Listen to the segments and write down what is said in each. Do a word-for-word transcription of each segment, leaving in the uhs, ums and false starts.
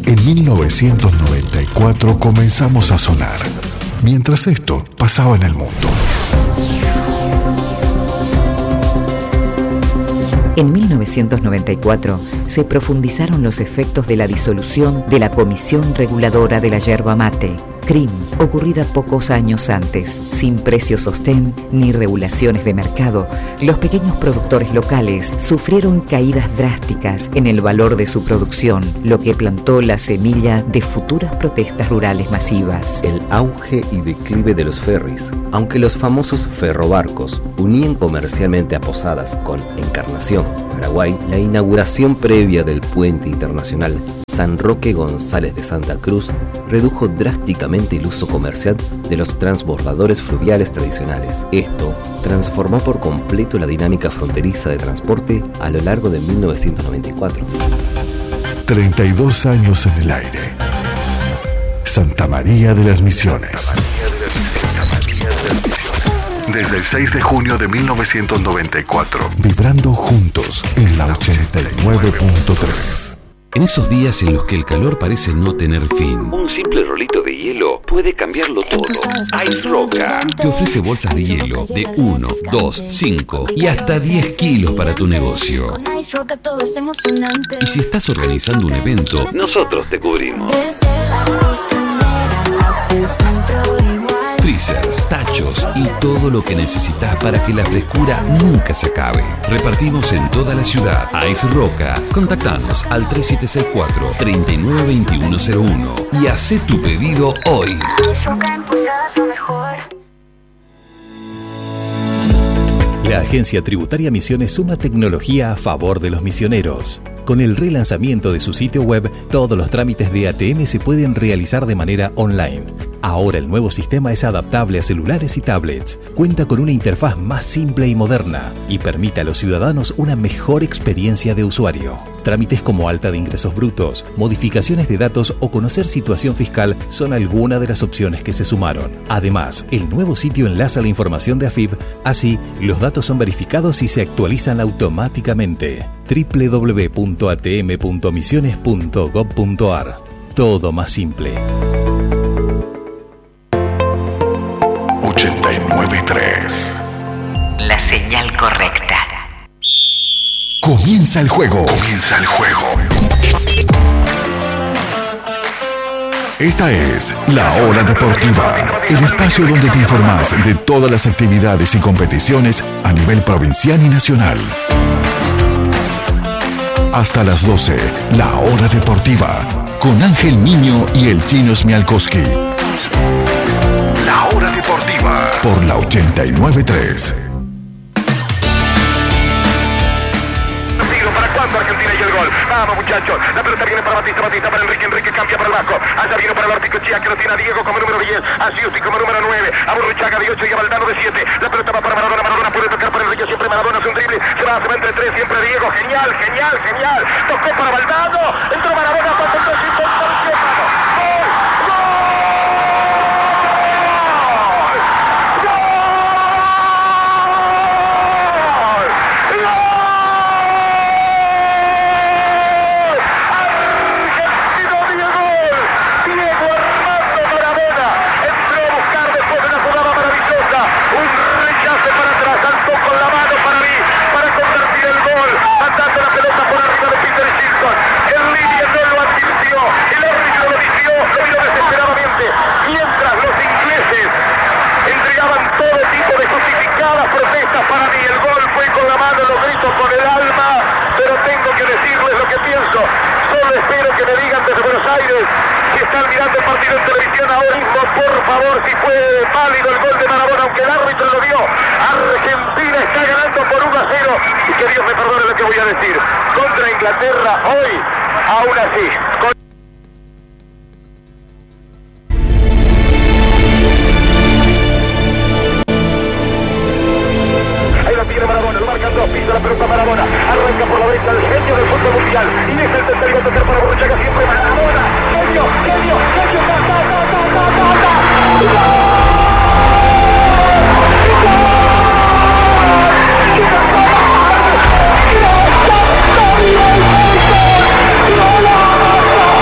En mil novecientos noventa y cuatro comenzamos a sonar, mientras esto pasaba en el mundo. En mil novecientos noventa y cuatro se profundizaron los efectos de la disolución de la Comisión Reguladora de la Yerba Mate, C R I M, ocurrida pocos años antes. Sin precio sostén ni regulaciones de mercado, los pequeños productores locales sufrieron caídas drásticas en el valor de su producción, lo que plantó la semilla de futuras protestas rurales masivas. El auge y declive de los ferries. Aunque los famosos ferrobarcos unían comercialmente a Posadas con Encarnación, Paraguay, la inauguración previa del puente internacional San Roque González de Santa Cruz redujo drásticamente el uso comercial de los transbordadores fluviales tradicionales. Esto transformó por completo la dinámica fronteriza de transporte a lo largo de mil novecientos noventa y cuatro. treinta y dos años en el aire. Santa María de las Misiones. Desde el seis de junio de mil novecientos noventa y cuatro, vibrando juntos en la ochenta y nueve punto tres. En esos días en los que el calor parece no tener fin, un simple rolito de hielo puede cambiarlo todo. Ice Roca te ofrece bolsas de hielo de uno, dos, cinco y hasta diez kilos para tu negocio. Y si estás organizando un evento, nosotros te cubrimos. Freezers, tachos y todo lo que necesitas para que la frescura nunca se acabe. Repartimos en toda la ciudad. Ice Roca. Contactanos al tres siete seis cuatro, tres nueve dos uno cero uno y haz tu pedido hoy. La Agencia Tributaria Misiones suma tecnología a favor de los misioneros. Con el relanzamiento de su sitio web, todos los trámites de A T M se pueden realizar de manera online. Ahora el nuevo sistema es adaptable a celulares y tablets, cuenta con una interfaz más simple y moderna y permite a los ciudadanos una mejor experiencia de usuario. Trámites como alta de ingresos brutos, modificaciones de datos o conocer situación fiscal son algunas de las opciones que se sumaron. Además, el nuevo sitio enlaza la información de A F I B, así los datos son verificados y se actualizan automáticamente. doble u doble u doble u punto a t m punto misiones punto gob punto a r. Todo más simple. ochenta y nueve punto tres. La señal correcta. Comienza el juego. Comienza el juego. Esta es La Hora Deportiva, el espacio donde te informas de todas las actividades y competiciones a nivel provincial y nacional. Hasta las doce, La Hora Deportiva, con Ángel Niño y el Chino Smialkowski. La Hora Deportiva, por la ochenta y nueve punto tres. Argentina y el gol. Vamos, muchachos. La pelota viene para Batista, Batista para Enrique, Enrique cambia para el Vasco. Allá vino para el Orticochea, que lo tiene a Diego como número diez, a Siusti como número nueve, a Burruchaga de ocho y a Valdano de siete. La pelota va para Maradona, Maradona puede tocar para Enrique, siempre Maradona hace un drible, se va, se va entre tres, siempre Diego. Genial, genial, genial. Tocó para Valdano, entró Maradona, para el tres, cinco, seis, Inglaterra hoy, aún así. Con... Ahí la tiene Maradona, lo marcan dos, pisa la pelota Maradona, arranca por la derecha el genio del fútbol mundial, y es el tercero a tocar para Burruchaga, siempre Maradona, genio, genio, genio, ta, ta, ta, ta, ta, ta, ta. ¡Gol!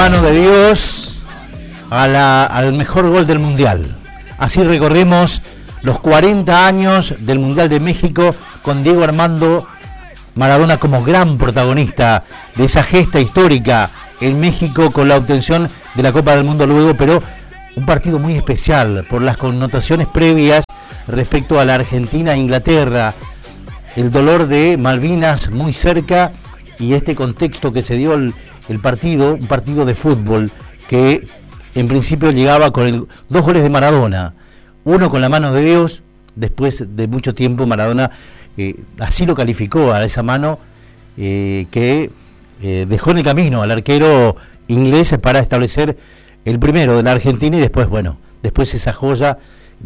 mano de Dios a la, al mejor gol del Mundial. Así recorremos los cuarenta años del Mundial de México con Diego Armando Maradona como gran protagonista de esa gesta histórica en México con la obtención de la Copa del Mundo luego, pero un partido muy especial por las connotaciones previas respecto a la Argentina e Inglaterra, el dolor de Malvinas muy cerca y este contexto que se dio el, el partido, un partido de fútbol que en principio llegaba con el, dos goles de Maradona, uno con la mano de Dios, después de mucho tiempo Maradona eh, así lo calificó a esa mano eh, que eh, dejó en el camino al arquero inglés para establecer el primero de la Argentina y después, bueno, después esa joya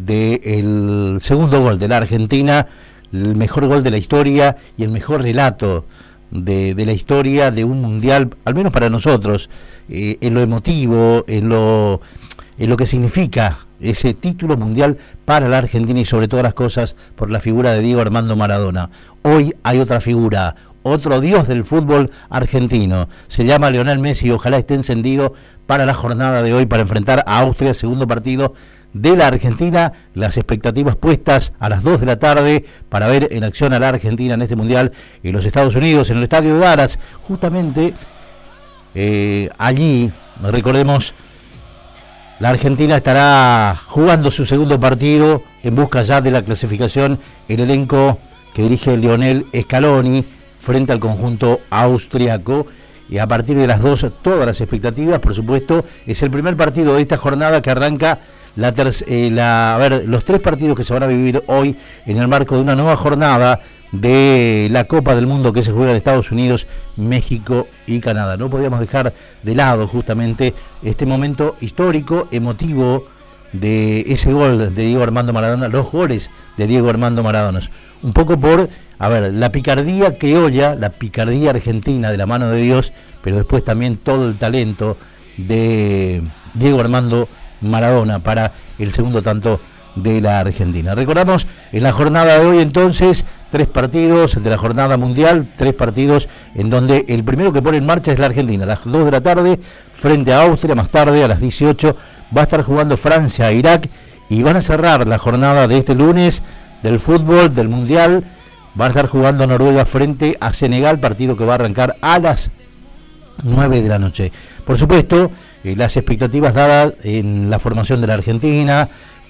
del segundo gol de la Argentina, el mejor gol de la historia y el mejor relato de, de la historia de un mundial, al menos para nosotros, eh, en lo emotivo, en lo, en lo que significa ese título mundial para la Argentina y sobre todas las cosas por la figura de Diego Armando Maradona. Hoy hay otra figura, otro dios del fútbol argentino, se llama Lionel Messi y ojalá esté encendido para la jornada de hoy para enfrentar a Austria, segundo partido de la Argentina, las expectativas puestas a las dos de la tarde para ver en acción a la Argentina en este mundial en los Estados Unidos, en el estadio de Dallas, justamente eh, allí, recordemos, la Argentina estará jugando su segundo partido en busca ya de la clasificación, el elenco que dirige Lionel Scaloni frente al conjunto austriaco. Y a partir de las dos, todas las expectativas, por supuesto, es el primer partido de esta jornada que arranca la, eh, la a ver, los tres partidos que se van a vivir hoy en el marco de una nueva jornada de la Copa del Mundo que se juega en Estados Unidos, México y Canadá. No podíamos dejar de lado justamente este momento histórico, emotivo de ese gol de Diego Armando Maradona, los goles de Diego Armando Maradona. Un poco por, a ver, la picardía criolla, la picardía argentina de la mano de Dios, pero después también todo el talento de Diego Armando Maradona para el segundo tanto de la Argentina. Recordamos en la jornada de hoy entonces tres partidos de la jornada mundial, tres partidos en donde el primero que pone en marcha es la Argentina, a las dos de la tarde frente a Austria, más tarde a las dieciocho va a estar jugando Francia a Irak y van a cerrar la jornada de este lunes del fútbol, del mundial, va a estar jugando Noruega frente a Senegal, partido que va a arrancar a las nueve de la noche. Por supuesto, eh, las expectativas dadas en la formación de la Argentina,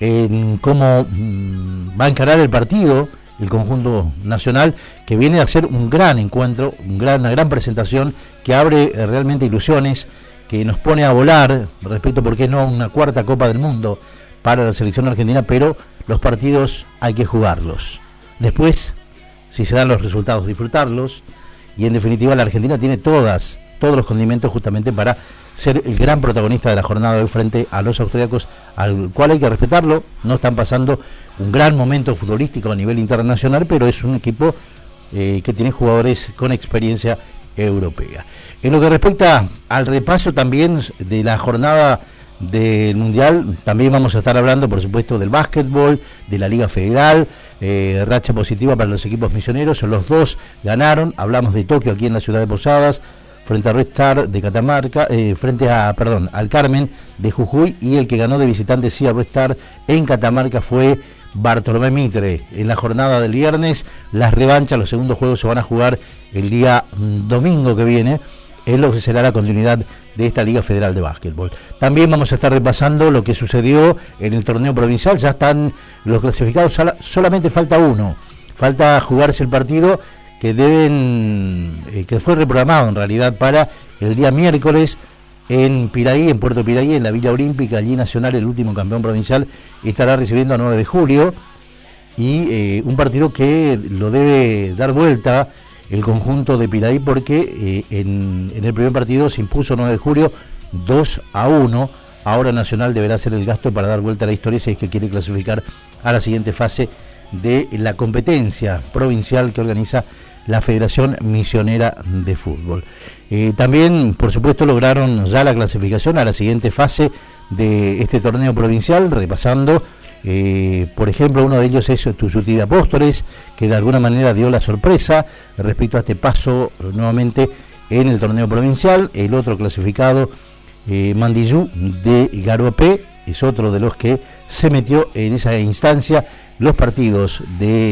en cómo mmm, va a encarar el partido, el conjunto nacional, que viene a ser un gran encuentro, un gran, una gran presentación que abre eh, realmente ilusiones, que nos pone a volar respecto, ¿por qué no?, una cuarta Copa del Mundo para la selección argentina, pero los partidos hay que jugarlos. Después, si se dan los resultados, disfrutarlos, y en definitiva la Argentina tiene todas, todos los condimentos justamente para ser el gran protagonista de la jornada de hoy frente a los austríacos, al cual hay que respetarlo. No están pasando un gran momento futbolístico a nivel internacional, pero es un equipo eh, que tiene jugadores con experiencia europea. En lo que respecta al repaso también de la jornada del Mundial, también vamos a estar hablando, por supuesto, del básquetbol, de la Liga Federal, eh, racha positiva para los equipos misioneros, los dos ganaron, hablamos de Tokio aquí en la ciudad de Posadas, frente a Red Star de Catamarca, eh, frente a, perdón, al Carmen de Jujuy, y el que ganó de visitante sí a Red Star en Catamarca fue Bartolomé Mitre. En la jornada del viernes, las revanchas, los segundos juegos se van a jugar el día mm, domingo que viene, es lo que será la continuidad de esta Liga Federal de Básquetbol. También vamos a estar repasando lo que sucedió en el torneo provincial, ya están los clasificados, solamente falta uno, falta jugarse el partido que deben, eh, que fue reprogramado en realidad para el día miércoles en Piraí, en Puerto Piraí, en la Villa Olímpica. Allí Nacional, el último campeón provincial, estará recibiendo a nueve de julio, y eh, un partido que lo debe dar vuelta el conjunto de Piraí, porque eh, en, en el primer partido se impuso nueve de julio dos a uno. Ahora Nacional deberá hacer el gasto para dar vuelta a la historia si es que quiere clasificar a la siguiente fase de la competencia provincial que organiza la Federación Misionera de Fútbol. Eh, también, por supuesto, lograron ya la clasificación a la siguiente fase de este torneo provincial, repasando, eh, por ejemplo, uno de ellos es Tuyutí de Apóstoles, que de alguna manera dio la sorpresa respecto a este paso nuevamente en el torneo provincial. El otro clasificado eh, Mandillú de Garopé es otro de los que se metió en esa instancia. Los partidos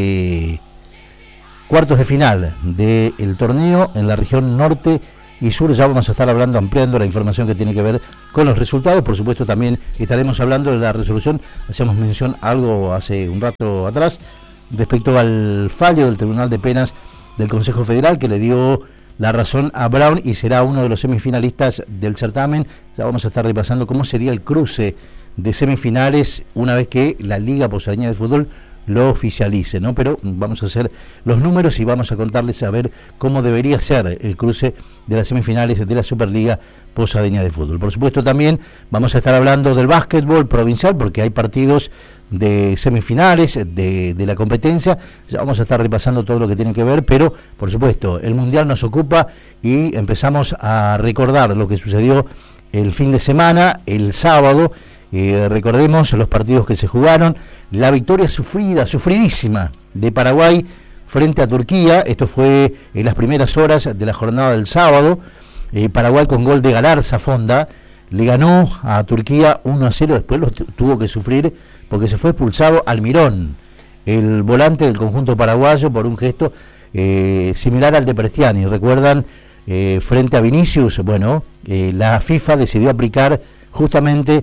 de cuartos de final del torneo en la región norte y sur, ya vamos a estar hablando, ampliando la información que tiene que ver con los resultados. Por supuesto también estaremos hablando de la resolución, hacíamos mención algo hace un rato atrás respecto al fallo del Tribunal de Penas del Consejo Federal, que le dio la razón a Brown y será uno de los semifinalistas del certamen. Ya vamos a estar repasando cómo sería el cruce de semifinales una vez que la Liga Posadeña de Fútbol lo oficialice, ¿no? Pero vamos a hacer los números y vamos a contarles a ver cómo debería ser el cruce de las semifinales de la Superliga Posadeña de Fútbol. Por supuesto también vamos a estar hablando del básquetbol provincial, porque hay partidos de semifinales de, de la competencia. Ya vamos a estar repasando todo lo que tiene que ver, pero por supuesto el Mundial nos ocupa y empezamos a recordar lo que sucedió el fin de semana, el sábado. Eh, recordemos los partidos que se jugaron, la victoria sufrida, sufridísima de Paraguay frente a Turquía. Esto fue en las primeras horas de la jornada del sábado. eh, Paraguay con gol de Galarza Fonda le ganó a Turquía uno a cero, después lo tuvo que sufrir porque se fue expulsado Almirón, el volante del conjunto paraguayo, por un gesto eh, similar al de Prestiani. Recuerdan, eh, frente a Vinicius, bueno, eh, la FIFA decidió aplicar justamente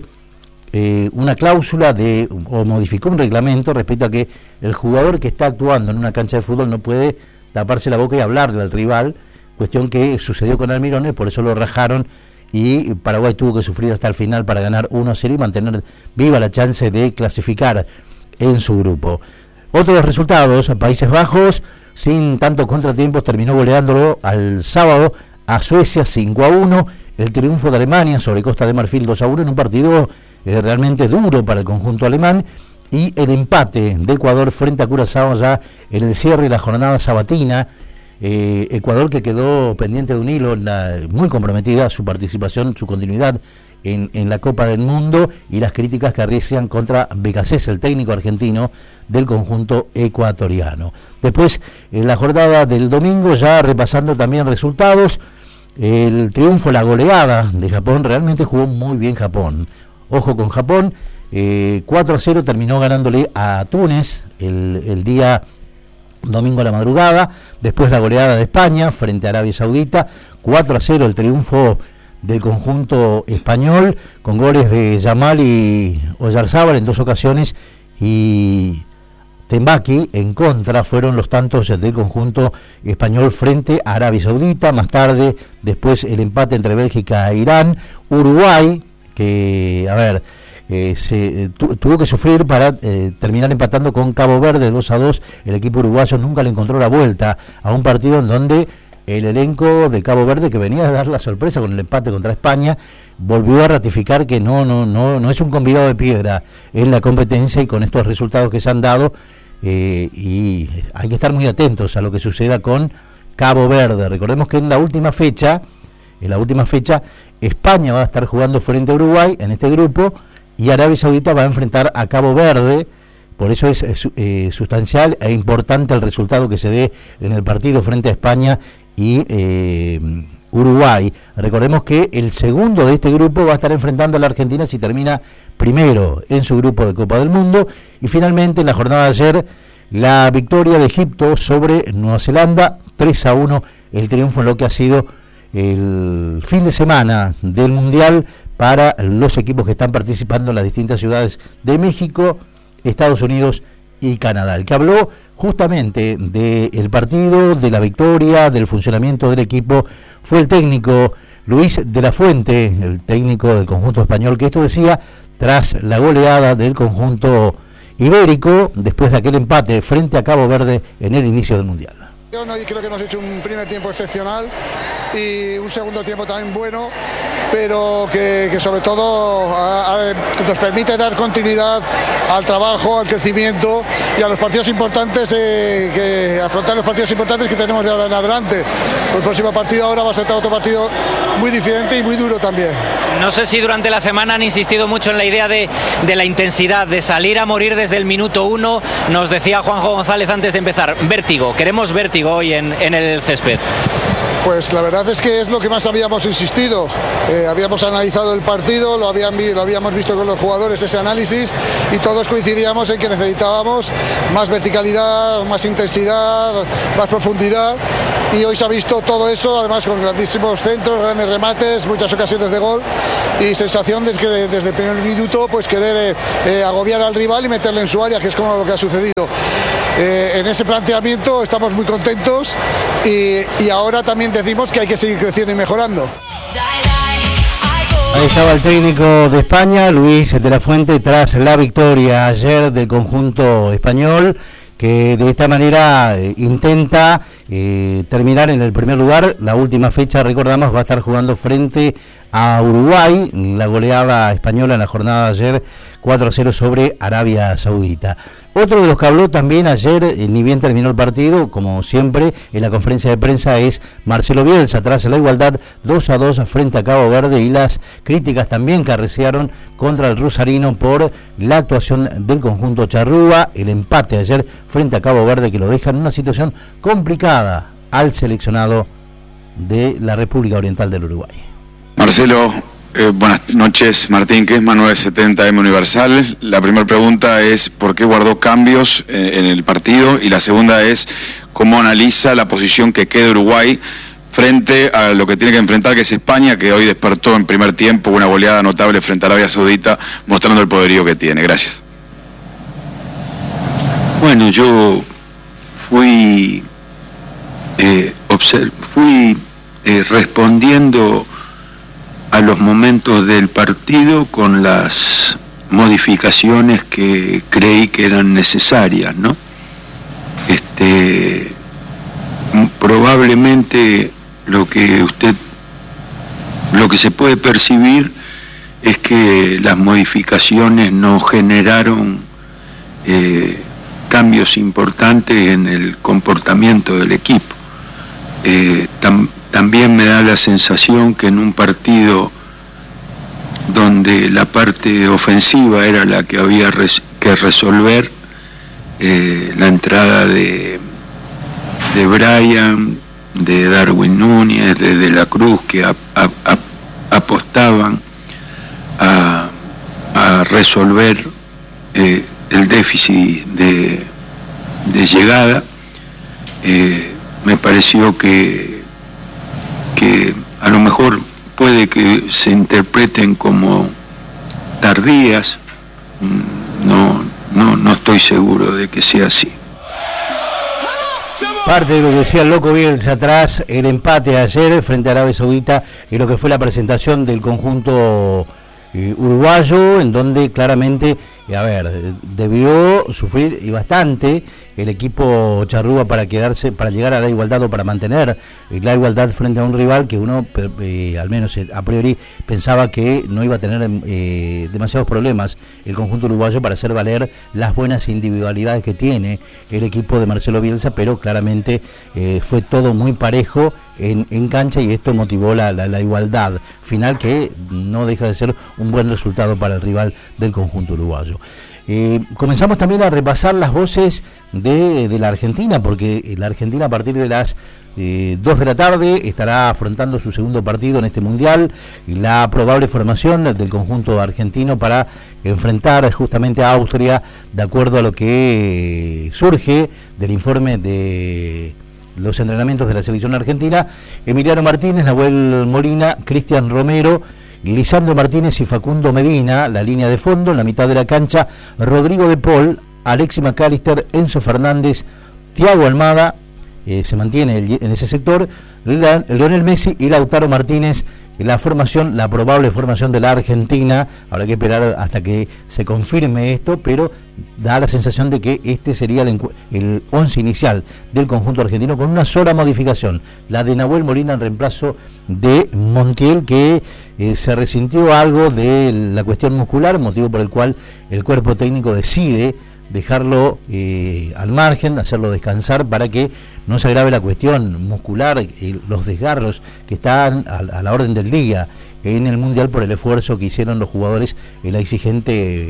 Eh, una cláusula de o modificó un reglamento respecto a que el jugador que está actuando en una cancha de fútbol no puede taparse la boca y hablarle al rival, cuestión que sucedió con Almirones, por eso lo rajaron y Paraguay tuvo que sufrir hasta el final para ganar uno a cero y mantener viva la chance de clasificar en su grupo. Otros resultados: Países Bajos, sin tantos contratiempos, terminó goleándolo al sábado a Suecia cinco a uno, el triunfo de Alemania sobre Costa de Marfil dos a uno en un partido Eh, realmente duro para el conjunto alemán, y el empate de Ecuador frente a Curazao ya en el cierre de la jornada sabatina. eh, Ecuador que quedó pendiente de un hilo, la, muy comprometida su participación, su continuidad en, en la Copa del Mundo, y las críticas que arrecian contra Becasés, el técnico argentino del conjunto ecuatoriano. Después, en la jornada del domingo, ya repasando también resultados, el triunfo, la goleada de Japón. Realmente jugó muy bien Japón. Ojo con Japón, eh, cuatro a cero terminó ganándole a Túnez el, el día domingo a la madrugada. Después la goleada de España frente a Arabia Saudita, cuatro a cero el triunfo del conjunto español, con goles de Yamal y Oyarzábal en dos ocasiones, y Tembaki en contra. Fueron los tantos del conjunto español frente a Arabia Saudita. Más tarde, después el empate entre Bélgica e Irán. Uruguay, que, a ver, eh, se tu, tuvo que sufrir para eh, terminar empatando con Cabo Verde dos a dos. El equipo uruguayo nunca le encontró la vuelta a un partido en donde el elenco de Cabo Verde, que venía a dar la sorpresa con el empate contra España, volvió a ratificar que no, no, no, no es un convidado de piedra en la competencia, y con estos resultados que se han dado, eh, y hay que estar muy atentos a lo que suceda con Cabo Verde. Recordemos que en la última fecha, en la última fecha, España va a estar jugando frente a Uruguay en este grupo, y Arabia Saudita va a enfrentar a Cabo Verde. Por eso es eh, sustancial e importante el resultado que se dé en el partido frente a España y eh, Uruguay. Recordemos que el segundo de este grupo va a estar enfrentando a la Argentina si termina primero en su grupo de Copa del Mundo. Y finalmente, en la jornada de ayer, la victoria de Egipto sobre Nueva Zelanda, tres a uno, el triunfo en lo que ha sido el fin de semana del Mundial para los equipos que están participando en las distintas ciudades de México, Estados Unidos y Canadá. El que habló justamente del partido, de la victoria, del funcionamiento del equipo, fue el técnico Luis de la Fuente, el técnico del conjunto español, que esto decía tras la goleada del conjunto ibérico después de aquel empate frente a Cabo Verde en el inicio del Mundial. Yo creo que hemos hecho un primer tiempo excepcional y un segundo tiempo también bueno, pero que, que sobre todo a, a, nos permite dar continuidad al trabajo, al crecimiento y a los partidos importantes, eh, que afrontar los partidos importantes que tenemos de ahora en adelante. El próximo partido ahora va a ser otro partido muy diferente y muy duro también. No sé si durante la semana han insistido mucho en la idea de, de la intensidad, de salir a morir desde el minuto uno. Nos decía Juanjo González antes de empezar, vértigo, queremos vértigo hoy en, en el césped. Pues la verdad es que es lo que más habíamos insistido. Eh, habíamos analizado el partido, lo, habían vi, lo habíamos visto con los jugadores, ese análisis, y todos coincidíamos en que necesitábamos más verticalidad, más intensidad, más profundidad, y hoy se ha visto todo eso, además con grandísimos centros, grandes remates, muchas ocasiones de gol, y sensación de que desde el primer minuto pues querer eh, agobiar al rival y meterle en su área, que es como lo que ha sucedido. Eh, en ese planteamiento estamos muy contentos y, y ahora también decimos que hay que seguir creciendo y mejorando. Ahí estaba el técnico de España, Luis de la Fuente, tras la victoria ayer del conjunto español, que de esta manera eh, intenta eh, terminar en el primer lugar. La última fecha, recordamos, va a estar jugando frente a Uruguay, la goleada española en la jornada de ayer, cuatro a cero sobre Arabia Saudita. Otro de los que habló también ayer, eh, ni bien terminó el partido, como siempre, en la conferencia de prensa, es Marcelo Bielsa, tras la igualdad dos a dos frente a Cabo Verde, y las críticas también que arreciaron contra el rosarino por la actuación del conjunto charrúa, el empate ayer frente a Cabo Verde, que lo deja en una situación complicada al seleccionado de la República Oriental del Uruguay. Marcelo, eh, buenas noches. Martín Kesma, nueve setenta M Universal. La primera pregunta es ¿por qué guardó cambios eh, en el partido? Y la segunda es ¿cómo analiza la posición que queda Uruguay frente a lo que tiene que enfrentar, que es España, que hoy despertó en primer tiempo una goleada notable frente a Arabia Saudita, mostrando el poderío que tiene? Gracias. Bueno, yo fui, eh, observ fui eh, respondiendo a los momentos del partido con las modificaciones que creí que eran necesarias, ¿no? Este, probablemente lo que usted, lo que se puede percibir es que las modificaciones no generaron eh, cambios importantes en el comportamiento del equipo. Eh, tam, También me da la sensación que en un partido donde la parte ofensiva era la que había res, que resolver, eh, la entrada de, de Brian, de Darwin Núñez, de De la Cruz, que a, a, a, apostaban a, a resolver eh, el déficit de, de llegada, eh, me pareció que que a lo mejor puede que se interpreten como tardías, no, no, no estoy seguro de que sea así. Parte de lo que decía el loco Bielsa atrás, el empate ayer frente a Arabia Saudita y lo que fue la presentación del conjunto eh, uruguayo, en donde claramente, a ver, debió sufrir y bastante el equipo charrúa para quedarse, para llegar a la igualdad o para mantener la igualdad frente a un rival que uno, eh, al menos a priori, pensaba que no iba a tener eh, demasiados problemas el conjunto uruguayo para hacer valer las buenas individualidades que tiene el equipo de Marcelo Bielsa, pero claramente eh, fue todo muy parejo en, en cancha, y esto motivó la, la, la igualdad final, que no deja de ser un buen resultado para el rival del conjunto uruguayo. Eh, comenzamos también a repasar las voces de, de la Argentina, porque la Argentina a partir de las eh, dos de la tarde estará afrontando su segundo partido en este mundial, y la probable formación del conjunto argentino para enfrentar justamente a Austria, de acuerdo a lo que surge del informe de los entrenamientos de la selección argentina: Emiliano Martínez, Nahuel Molina, Cristian Romero, Lisandro Martínez y Facundo Medina, la línea de fondo. En la mitad de la cancha, Rodrigo de Paul, Alexis McAllister, Enzo Fernández, Thiago Almada, eh, se mantiene el, en ese sector, Lionel Messi y Lautaro Martínez. La formación, la probable formación de la Argentina, habrá que esperar hasta que se confirme esto, pero da la sensación de que este sería el, el once inicial del conjunto argentino, con una sola modificación, la de Nahuel Molina en reemplazo de Montiel, que eh, se resintió algo de la cuestión muscular, motivo por el cual el cuerpo técnico decide dejarlo eh, al margen, hacerlo descansar para que no se agrave la cuestión muscular, eh, los desgarros que están a, a la orden del día en el Mundial por el esfuerzo que hicieron los jugadores en la exigente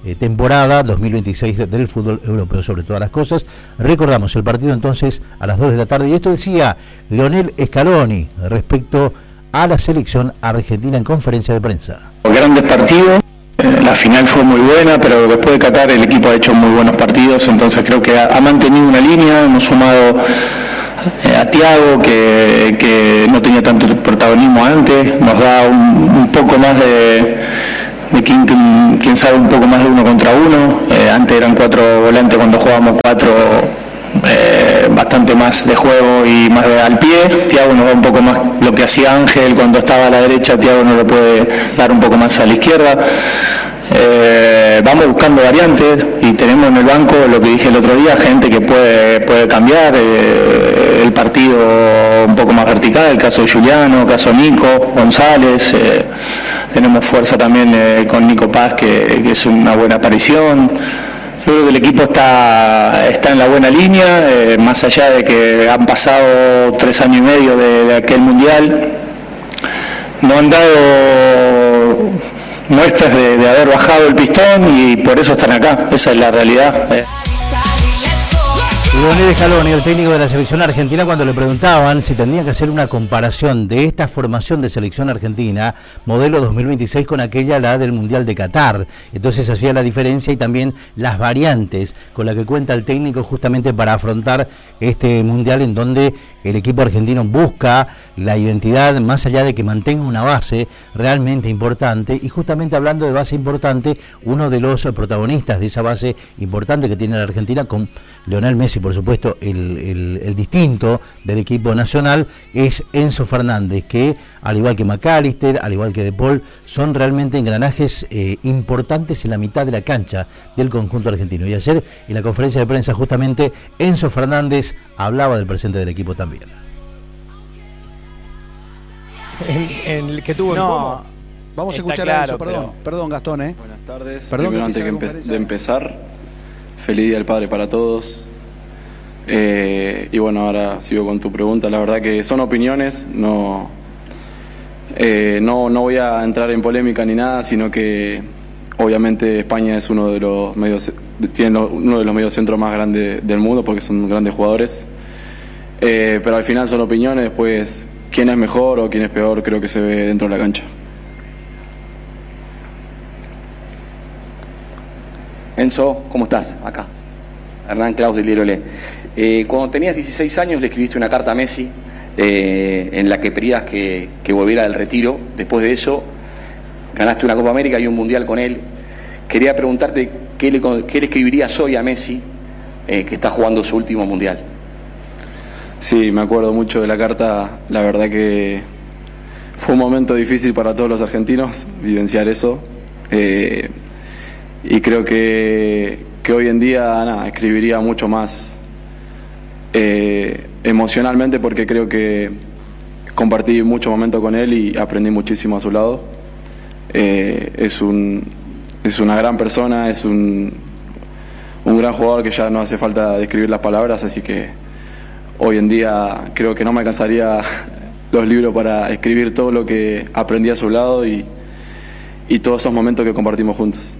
eh, temporada dos mil veintiséis del fútbol europeo sobre todas las cosas. Recordamos el partido entonces a las dos de la tarde, y esto decía Lionel Scaloni respecto a la selección argentina en conferencia de prensa. Grandes partidos, eh, la final fue muy buena, pero después de Qatar el equipo ha hecho muy buenos partidos, entonces creo que ha, ha mantenido una línea, hemos sumado eh, a Thiago, que, que no tenía tanto protagonismo antes, nos da un, un poco más de, de quien, quien sabe, un poco más de uno contra uno, eh, antes eran cuatro volantes, cuando jugábamos cuatro, eh, bastante más de juego y más de al pie. Thiago nos da un poco más lo que hacía Ángel cuando estaba a la derecha, Thiago nos lo puede dar un poco más a la izquierda. Eh, vamos buscando variantes y tenemos en el banco, lo que dije el otro día, gente que puede, puede cambiar eh, el partido un poco más vertical, el caso de Juliano, el caso de Nico González, eh, tenemos fuerza también eh, con Nico Paz, que, que es una buena aparición. Yo creo que el equipo está, está en la buena línea, eh, más allá de que han pasado tres años y medio de, de aquel mundial, no han dado muestras de, de haber bajado el pistón y por eso están acá, esa es la realidad. Eh. Lionel Scaloni, el técnico de la selección argentina, cuando le preguntaban si tendría que hacer una comparación de esta formación de selección argentina, modelo dos mil veintiséis, con aquella, la del Mundial de Qatar. Entonces hacía la diferencia y también las variantes con las que cuenta el técnico justamente para afrontar este Mundial, en donde el equipo argentino busca la identidad, más allá de que mantenga una base realmente importante. Y justamente hablando de base importante, uno de los protagonistas de esa base importante que tiene la Argentina, con Lionel Messi, por supuesto, el, el, el distinto del equipo nacional, es Enzo Fernández, que al igual que McAllister, al igual que De Paul, son realmente engranajes eh, importantes en la mitad de la cancha del conjunto argentino. Y ayer en la conferencia de prensa justamente Enzo Fernández hablaba del presente del equipo también. En, en que tuvo no, el Como. Vamos a escuchar claro, a Enzo, perdón, pero... perdón Gastón, ¿eh? Buenas tardes. Perdón, Primero, antes que empe de empezar, feliz Día del Padre para todos. Eh, y bueno, ahora sigo con tu pregunta. La verdad que son opiniones, no, eh, no, no voy a entrar en polémica ni nada, sino que obviamente España es uno de los medios, tiene uno de los mediocentros más grandes del mundo, porque son grandes jugadores. Eh, pero al final son opiniones, después quién es mejor o quién es peor creo que se ve dentro de la cancha. Enzo, ¿cómo estás? Acá. Hernán Claus del Diario Le. Eh, cuando tenías dieciséis años le escribiste una carta a Messi eh, en la que pedías que, que volviera del retiro. Después de eso ganaste una Copa América y un Mundial con él. Quería preguntarte qué le, qué le escribirías hoy a Messi, eh, que está jugando su último Mundial. Sí, me acuerdo mucho de la carta. La verdad que fue un momento difícil para todos los argentinos vivenciar eso. Eh, y creo que, que hoy en día nada, escribiría mucho más eh, emocionalmente, porque creo que compartí mucho momento con él y aprendí muchísimo a su lado. Eh, es, un, es una gran persona, es un, un gran jugador que ya no hace falta describir las palabras, así que hoy en día creo que no me alcanzaría los libros para escribir todo lo que aprendí a su lado y, y todos esos momentos que compartimos juntos.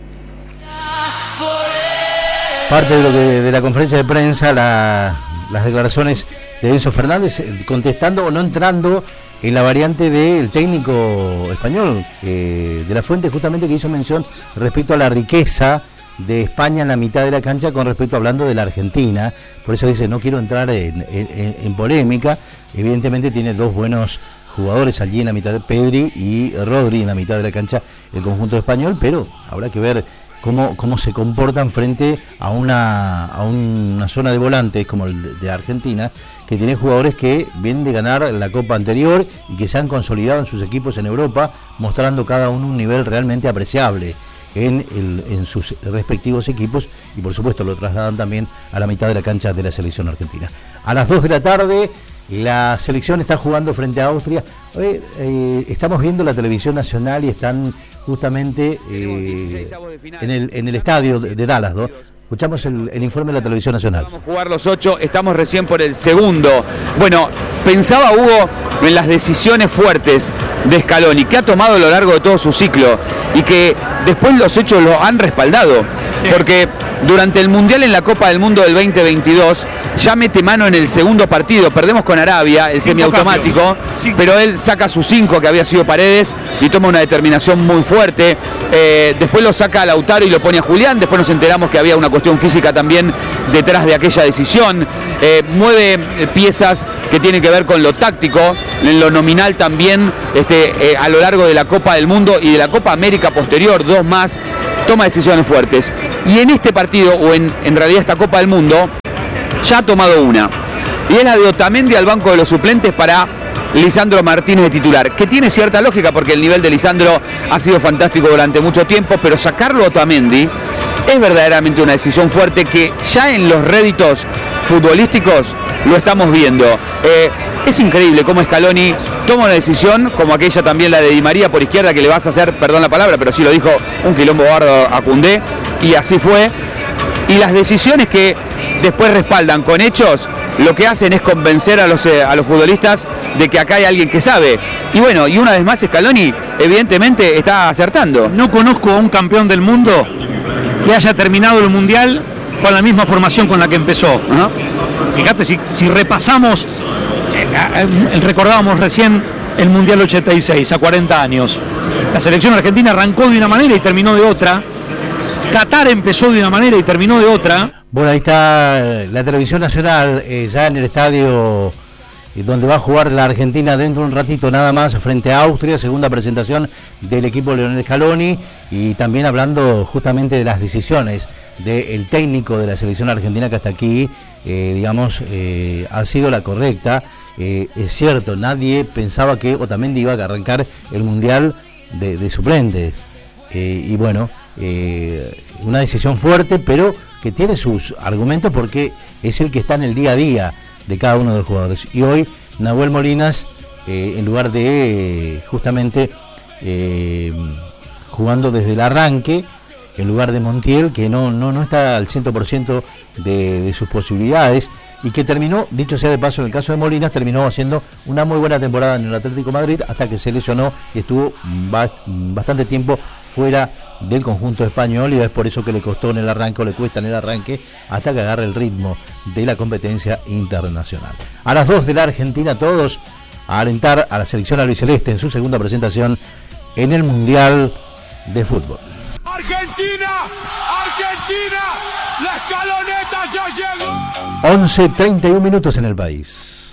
Parte de lo que de la conferencia de prensa, la, las declaraciones de Enzo Fernández, contestando o no entrando en la variante del técnico español, eh, de la Fuente, justamente, que hizo mención respecto a la riqueza de España en la mitad de la cancha con respecto, hablando de la Argentina. Por eso dice, no quiero entrar en, en, en polémica. Evidentemente tiene dos buenos jugadores allí en la mitad, de Pedri y Rodri en la mitad de la cancha, el conjunto español, pero habrá que ver cómo, cómo se comportan frente a una, a una zona de volantes como el de, de Argentina, que tiene jugadores que vienen de ganar la Copa anterior y que se han consolidado en sus equipos en Europa, mostrando cada uno un nivel realmente apreciable en, el, en sus respectivos equipos, y por supuesto lo trasladan también a la mitad de la cancha de la selección argentina. A las dos de la tarde la selección está jugando frente a Austria. Hoy, eh, estamos viendo la televisión nacional y están justamente eh, en, el, en el estadio de, de Dallas, ¿no? Escuchamos el, el informe de la Televisión Nacional. Vamos a jugar los ocho, estamos recién por el segundo. Bueno, pensaba Hugo en las decisiones fuertes de Scaloni, que ha tomado a lo largo de todo su ciclo y que después los hechos lo han respaldado. Sí. Porque durante el Mundial en la Copa del Mundo del veinte veintidós ya mete mano en el segundo partido. Perdemos con Arabia, el semiautomático, pero él saca sus cinco, que había sido Paredes, y toma una determinación muy fuerte. Eh, después lo saca a Lautaro y lo pone a Julián. Después nos enteramos que había una cuestión física también detrás de aquella decisión. Eh, mueve piezas que tienen que ver con lo táctico, en lo nominal también, este, eh, a lo largo de la Copa del Mundo y de la Copa América posterior, dos más, toma decisiones fuertes. Y en este partido, o en, en realidad esta Copa del Mundo, ya ha tomado una. Y es la de Otamendi al banco de los suplentes para Lisandro Martínez de titular, que tiene cierta lógica porque el nivel de Lisandro ha sido fantástico durante mucho tiempo, pero sacarlo a Otamendi es verdaderamente una decisión fuerte que ya en los réditos futbolísticos lo estamos viendo. Eh, es increíble cómo Scaloni toma una decisión, como aquella también la de Di María por izquierda, que le vas a hacer, perdón la palabra, pero sí lo dijo, un quilombo bardo a Koundé, y así fue. Y las decisiones que después respaldan con hechos, lo que hacen es convencer a los, eh, a los futbolistas de que acá hay alguien que sabe. Y bueno, y una vez más Scaloni evidentemente está acertando. No conozco a un campeón del mundo que haya terminado el Mundial con la misma formación con la que empezó, ¿no? Fíjate, si, si repasamos, eh, eh, recordábamos recién el Mundial ochenta y seis, a cuarenta años. La selección argentina arrancó de una manera y terminó de otra. Qatar empezó de una manera y terminó de otra. Bueno, ahí está la Televisión Nacional, eh, ya en el estadio eh, donde va a jugar la Argentina dentro de un ratito nada más frente a Austria, segunda presentación del equipo Lionel Scaloni, y también hablando justamente de las decisiones del técnico de la selección argentina, que hasta aquí, eh, digamos, eh, ha sido la correcta. Eh, es cierto, nadie pensaba que Otamendi iba a arrancar el Mundial de, de suplentes. Eh, y bueno, eh, una decisión fuerte, pero que tiene sus argumentos porque es el que está en el día a día de cada uno de los jugadores. Y hoy Nahuel Molinas, eh, en lugar de eh, justamente eh, jugando desde el arranque, en lugar de Montiel, que no, no, no está al cien por ciento de, de sus posibilidades, y que terminó, dicho sea de paso, en el caso de Molinas, terminó haciendo una muy buena temporada en el Atlético de Madrid hasta que se lesionó y estuvo ba- bastante tiempo fuera del conjunto español, y es por eso que le costó en el arranque, o le cuesta en el arranque, hasta que agarre el ritmo de la competencia internacional. A las dos de la Argentina, todos a alentar a la selección albiceleste en su segunda presentación en el Mundial de Fútbol. Argentina, Argentina, la escaloneta ya llegó. once treinta y un minutos en el país.